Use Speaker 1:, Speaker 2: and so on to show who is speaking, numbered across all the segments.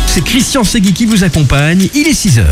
Speaker 1: c'est Christian Segui qui vous accompagne, il est 6h.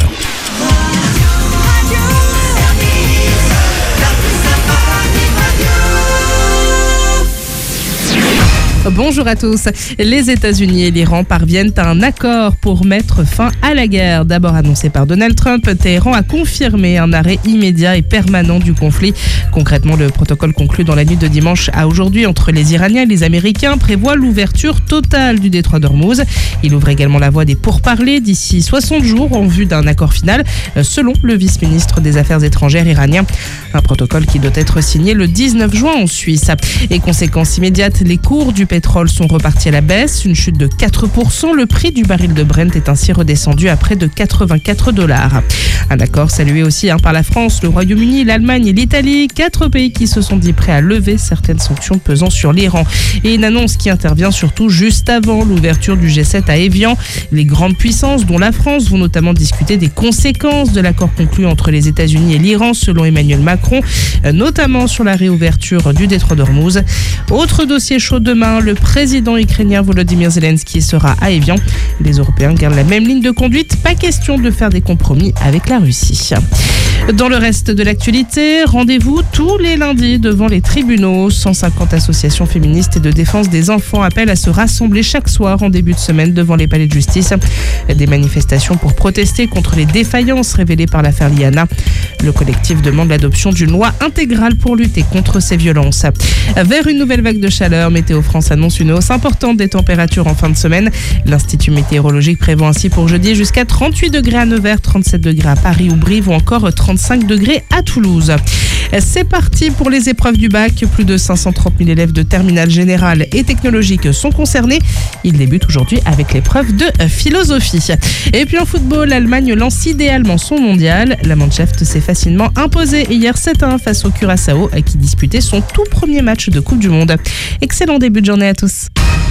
Speaker 2: Bonjour à tous. Les États-Unis et l'Iran parviennent à un accord pour mettre fin à la guerre. D'abord annoncé par Donald Trump, Téhéran a confirmé un arrêt immédiat et permanent du conflit. Concrètement, le protocole conclu dans la nuit de dimanche à aujourd'hui entre les Iraniens et les Américains prévoit l'ouverture totale du détroit d'Ormuz. Il ouvre également la voie des pourparlers d'ici 60 jours en vue d'un accord final, selon le vice-ministre des Affaires étrangères iranien. Un protocole qui doit être signé le 19 juin en Suisse. Et conséquence immédiate, les cours du pétrole sont repartis à la baisse, une chute de 4%. Le prix du baril de Brent est ainsi redescendu à près de $84. Un accord salué aussi par la France, le Royaume-Uni, l'Allemagne et l'Italie. 4 pays qui se sont dit prêts à lever certaines sanctions pesant sur l'Iran. Et une annonce qui intervient surtout juste avant l'ouverture du G7 à Évian. Les grandes puissances, dont la France, vont notamment discuter des conséquences de l'accord conclu entre les États-Unis et l'Iran, selon Emmanuel Macron, notamment sur la réouverture du détroit d'Ormuz. Autre dossier chaud demain, le président ukrainien Volodymyr Zelensky sera à Évian. Les Européens gardent la même ligne de conduite, pas question de faire des compromis avec la Russie. Dans le reste de l'actualité, rendez-vous tous les lundis devant les tribunaux. 150 associations féministes et de défense des enfants appellent à se rassembler chaque soir en début de semaine devant les palais de justice. Des manifestations pour protester contre les défaillances révélées par l'affaire Liana. Le collectif demande l'adoption d'une loi intégrale pour lutter contre ces violences. Vers une nouvelle vague de chaleur, Météo France annonce une hausse importante des températures en fin de semaine. L'Institut météorologique prévoit ainsi pour jeudi jusqu'à 38 degrés à Nevers, 37 degrés à Paris ou Brive ou encore 35 degrés à Toulouse. C'est parti pour les épreuves du bac. Plus de 530 000 élèves de terminale générale et technologique sont concernés. Ils débutent aujourd'hui avec l'épreuve de philosophie. Et puis en football, l'Allemagne lance idéalement son mondial. La Mannschaft s'est facilement imposée hier 7-1 face au Curaçao qui disputait son tout premier match de Coupe du Monde. Excellent début de journée à tous.